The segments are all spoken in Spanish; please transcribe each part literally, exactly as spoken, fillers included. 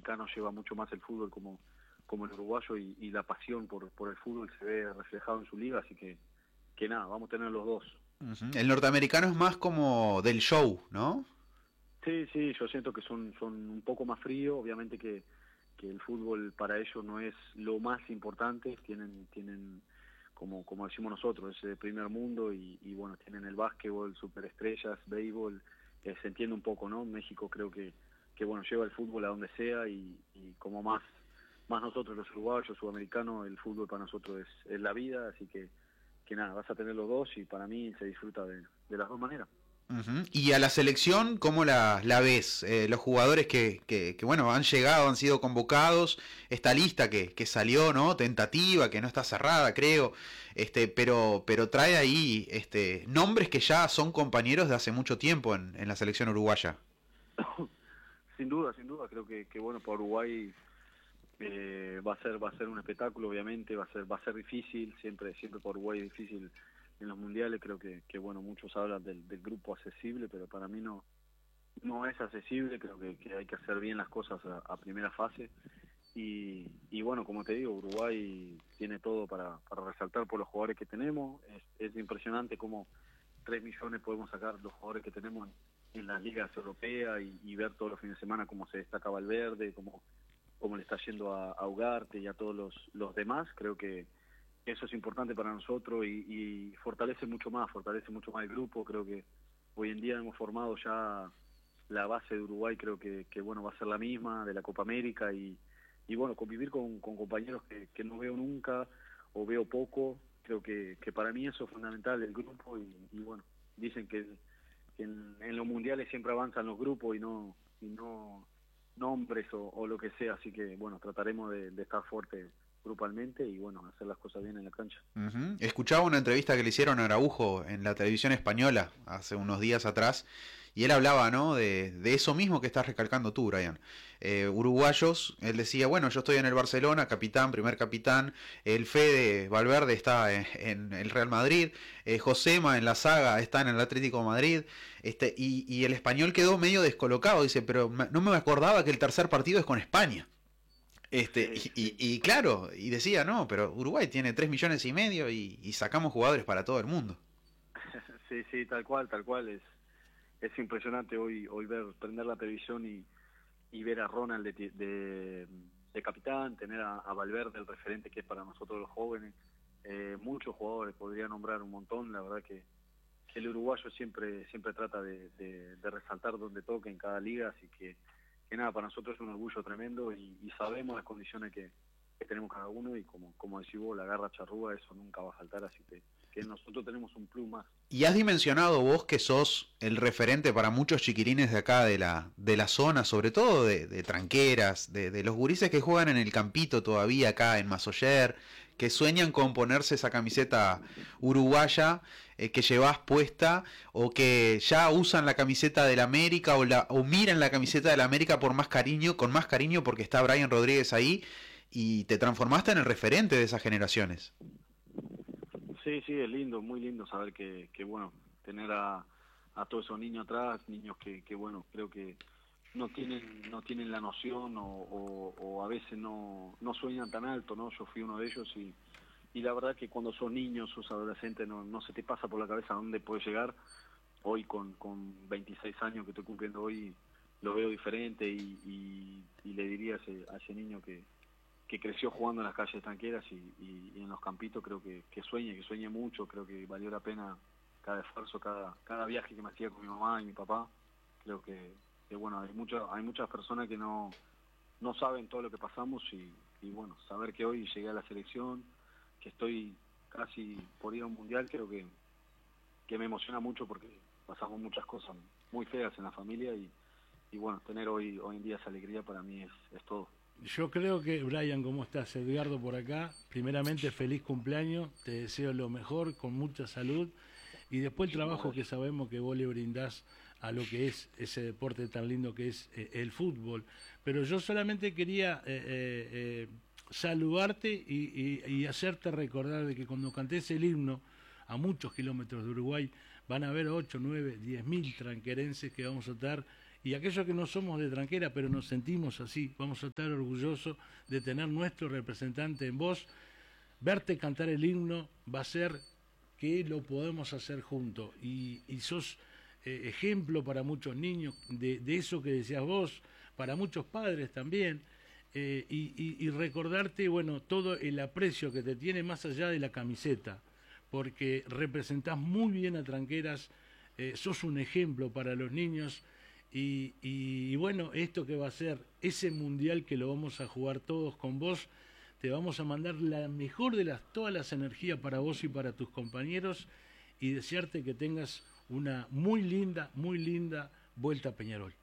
mexicano lleva mucho más el fútbol como, como el uruguayo y, y la pasión por, por el fútbol se ve reflejado en su liga, así que, que nada, vamos a tener los dos. Uh-huh. El norteamericano es más como del show, ¿no? Sí, sí, yo siento que son, son un poco más fríos, obviamente que, que el fútbol para ellos no es lo más importante, tienen, tienen como, como decimos nosotros, es el primer mundo y, y bueno, tienen el básquetbol, superestrellas, béisbol, eh, se entiende un poco, ¿no? México creo que, que bueno, lleva el fútbol a donde sea y, y como más, más nosotros los uruguayos, sudamericanos, el fútbol para nosotros es, es la vida, así que, que nada, vas a tener los dos y para mí se disfruta de, de las dos maneras. Uh-huh. Y a la selección, ¿cómo la, la ves? Eh, los jugadores que, que, que, bueno, han llegado, han sido convocados, esta lista que, que salió, ¿no? Tentativa, que no está cerrada, creo, este, pero, pero trae ahí este, nombres que ya son compañeros de hace mucho tiempo en, en la selección uruguaya. Sin duda, sin duda, creo que, que bueno, para Uruguay eh, va a ser va a ser un espectáculo, obviamente, va a ser va a ser difícil, siempre siempre para Uruguay es difícil en los mundiales, creo que, que bueno, muchos hablan del, del grupo accesible, pero para mí no no es accesible, creo que, que hay que hacer bien las cosas a, a primera fase y, y bueno, como te digo, Uruguay tiene todo para, para resaltar por los jugadores que tenemos, es, es impresionante cómo tres millones podemos sacar los jugadores que tenemos en, en las ligas europeas y, y ver todos los fines de semana cómo se destaca Valverde, cómo, cómo le está yendo a, a Ugarte y a todos los, los demás, creo que eso es importante para nosotros y, y fortalece mucho más, fortalece mucho más el grupo. Creo que hoy en día hemos formado ya la base de Uruguay, creo que, que bueno, va a ser la misma, de la Copa América y, y bueno, convivir con, con compañeros que, que no veo nunca o veo poco, creo que, que para mí eso es fundamental, el grupo y, y bueno, dicen que, que en, en los mundiales siempre avanzan los grupos y no, y no nombres o, o lo que sea, así que bueno, trataremos de, de estar fuertes grupalmente y bueno, hacer las cosas bien en la cancha. Uh-huh. Escuchaba una entrevista que le hicieron a Araujo en la televisión española hace unos días atrás y él hablaba, ¿no? de, de eso mismo que estás recalcando tú, Brian. Eh, uruguayos, él decía, bueno, yo estoy en el Barcelona, capitán, primer capitán, el Fede Valverde está en, en el Real Madrid, eh, Josema en la saga está en el Atlético de Madrid, este, y, y el español quedó medio descolocado, dice, pero no me acordaba que el tercer partido es con España. Este, Sí, y, y, sí. y claro, y decía, no, pero Uruguay tiene tres millones y medio y, y sacamos jugadores para todo el mundo. Sí, sí, tal cual, tal cual. Es, es impresionante hoy hoy ver, prender la televisión y, y ver a Ronald de, de, de capitán, tener a, a Valverde, el referente que es para nosotros los jóvenes. Eh, muchos jugadores, podría nombrar un montón, la verdad que, que el uruguayo siempre siempre trata de, de, de resaltar donde toque en cada liga, así que que nada, para nosotros es un orgullo tremendo y, y sabemos las condiciones que, que tenemos cada uno y como, como decís vos, la garra charrúa, eso nunca va a faltar, así que, que nosotros tenemos un plus más. Y has dimensionado vos que sos el referente para muchos chiquirines de acá de la, de la zona, sobre todo de, de tranqueras, de, de los gurises que juegan en el campito todavía acá en Masoller, que sueñan con ponerse esa camiseta uruguaya eh, que llevas puesta o que ya usan la camiseta del América o, la, o miran la camiseta del América por más cariño, con más cariño porque está Brian Rodríguez ahí y te transformaste en el referente de esas generaciones. Sí, sí, es lindo, muy lindo saber que, que bueno, tener a, a todos esos niños atrás, niños que, que bueno, creo que no tienen no tienen la noción o, o, o a veces no, no sueñan tan alto, ¿no? Yo fui uno de ellos y, y la verdad que cuando sos niño, sos adolescente, no, no se te pasa por la cabeza a dónde puedes llegar. Hoy con, con veintiséis años que estoy cumpliendo hoy, lo veo diferente y, y, y le diría a ese, a ese niño que que creció jugando en las calles tranqueras y, y, y en los campitos, creo que, que sueñe, que sueñe mucho, creo que valió la pena cada esfuerzo, cada cada viaje que me hacía con mi mamá y mi papá. Creo que, que bueno, hay muchas hay muchas personas que no no saben todo lo que pasamos y, y bueno, saber que hoy llegué a la selección, que estoy casi por ir a un mundial, creo que, que me emociona mucho porque pasamos muchas cosas muy feas en la familia y, y bueno, tener hoy hoy en día esa alegría para mí es, es todo. Yo creo que, Brian, ¿cómo estás? Edgardo por acá. Primeramente, feliz cumpleaños. Te deseo lo mejor, con mucha salud. Y después el trabajo que sabemos que vos le brindás a lo que es ese deporte tan lindo que es eh, el fútbol. Pero yo solamente quería eh, eh, eh, saludarte y, y, y hacerte recordar de que cuando cantés el himno a muchos kilómetros de Uruguay van a haber ocho, nueve, diez mil tranquerenses que vamos a estar Y aquellos que no somos de Tranquera, pero nos sentimos así, vamos a estar orgullosos de tener nuestro representante en voz. Verte cantar el himno va a ser que lo podemos hacer juntos. Y, y sos eh, ejemplo para muchos niños de, de eso que decías vos, para muchos padres también. Eh, y, y, y recordarte, bueno, todo el aprecio que te tiene más allá de la camiseta, porque representás muy bien a Tranqueras, eh, sos un ejemplo para los niños. Y, y, y bueno, esto que va a ser ese mundial que lo vamos a jugar todos con vos, te vamos a mandar la mejor de las todas las energías para vos y para tus compañeros, y desearte que tengas una muy linda, muy linda vuelta a Peñarol.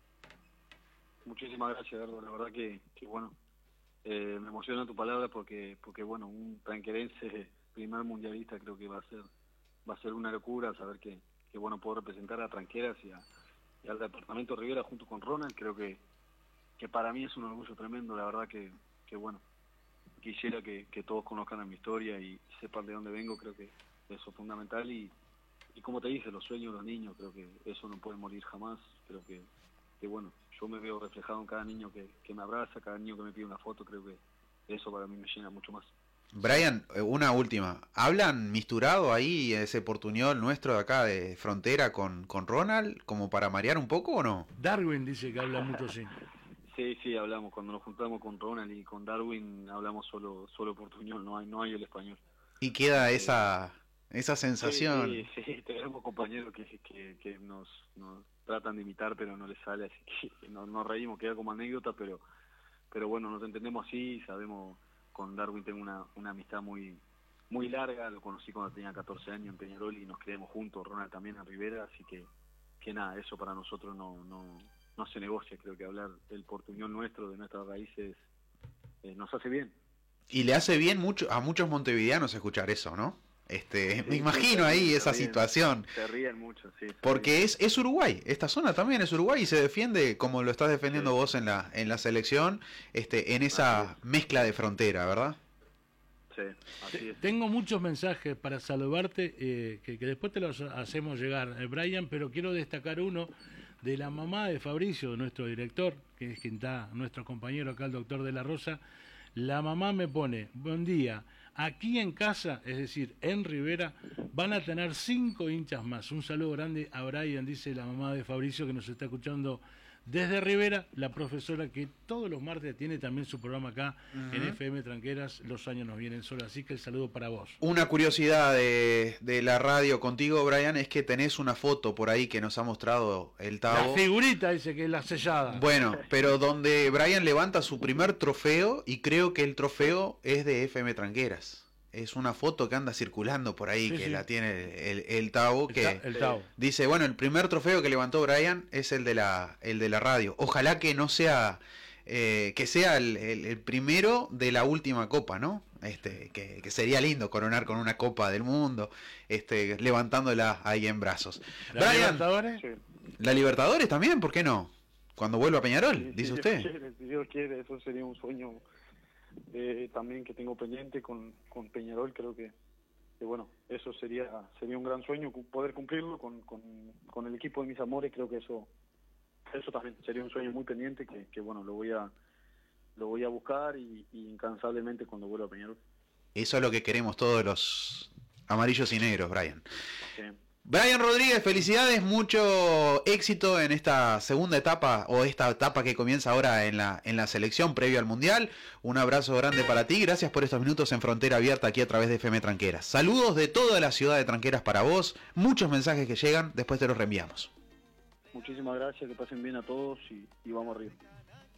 Muchísimas gracias, Eduardo. La verdad que, que bueno, eh, me emociona tu palabra porque, porque bueno, un tranquerense primer mundialista creo que va a ser, va a ser una locura saber que, que bueno, puedo representar a Tranqueras y, a, y al departamento Rivera junto con Ronald. Creo que, que para mí es un orgullo tremendo. La verdad que, que bueno, quisiera que, que todos conozcan mi historia y sepan de dónde vengo. Creo que eso es fundamental. Y, y como te dije, los sueños de los niños, creo que eso no puede morir jamás. Creo que, que bueno, yo me veo reflejado en cada niño que, que me abraza, cada niño que me pide una foto. Creo que eso para mí me llena mucho más. Brian, una última. ¿Hablan misturado ahí ese portuñol nuestro de acá de frontera con, con Ronald, como para marear un poco o no? Darwin dice que habla mucho así. Sí, sí, hablamos. Cuando nos juntamos con Ronald y con Darwin hablamos solo solo portuñol, no hay no hay el español. Y queda esa esa sensación. Sí, sí, sí, tenemos compañeros que, que, que nos, nos tratan de imitar, pero no les sale, así que nos, nos reímos, queda como anécdota, pero pero bueno, nos entendemos así, sabemos. Con Darwin tengo una, una amistad muy muy larga, lo conocí cuando tenía catorce años en Peñarol y nos creemos juntos, Ronald también en Rivera, así que que nada, eso para nosotros no no no se negocia. Creo que hablar el portuñol nuestro, de nuestras raíces, eh, nos hace bien. Y le hace bien mucho a muchos montevideanos escuchar eso, ¿no? Este, Sí, me imagino sí, ahí se esa ríen, situación. Se ríen mucho, sí. Porque es, es Uruguay, esta zona también es Uruguay y se defiende como lo estás defendiendo Sí. vos en la en la selección, este, en esa mezcla de frontera, ¿verdad? Sí, así es. Tengo muchos mensajes para saludarte, eh, que, que después te los hacemos llegar, eh, Brian, pero quiero destacar uno de la mamá de Fabricio, nuestro director, que es quien está, nuestro compañero acá, el doctor de la Rosa. La mamá me pone: buen día, aquí en casa, es decir, en Rivera, van a tener cinco hinchas más. Un saludo grande a Brian, dice la mamá de Fabricio, que nos está escuchando desde Rivera, la profesora que todos los martes tiene también su programa acá uh-huh. en F M Tranqueras, Los años nos vienen solos, así que el saludo para vos. Una curiosidad de, de la radio contigo, Brian, es que tenés una foto por ahí que nos ha mostrado el Tavo. La figurita dice que es la sellada. Bueno, pero donde Brian levanta su primer trofeo y creo que el trofeo es de F M Tranqueras. Es una foto que anda circulando por ahí, sí, que sí. la tiene el, el Tavo, que el, el Tavo. Dice, bueno, el primer trofeo que levantó Brian es el de la, el de la radio. Ojalá que no sea, eh, que sea el, el, el primero de la última copa, ¿no? Este, que, que sería lindo coronar con una Copa del Mundo, este, levantándola ahí en brazos. ¿La Brian, Libertadores? Sí. ¿La Libertadores también? ¿Por qué no? Cuando vuelva a Peñarol, Sí, dice si Dios usted. Quiere, si Dios quiere, eso sería un sueño eh, también que tengo pendiente con, con Peñarol. Creo que, que bueno, eso sería sería un gran sueño poder cumplirlo con, con, con el equipo de mis amores. Creo que eso eso también sería un sueño muy pendiente que, que bueno, lo voy a lo voy a buscar y, y incansablemente cuando vuelva a Peñarol. Eso es lo que queremos todos los amarillos y negros, Brian. Sí. Brian Rodríguez, felicidades, mucho éxito en esta segunda etapa o esta etapa que comienza ahora en la en la selección previo al Mundial. Un abrazo grande para ti, gracias por estos minutos en Frontera Abierta aquí a través de F M Tranqueras. Saludos de toda la ciudad de Tranqueras para vos, muchos mensajes que llegan, después te los reenviamos. Muchísimas gracias, que pasen bien a todos y, y vamos arriba.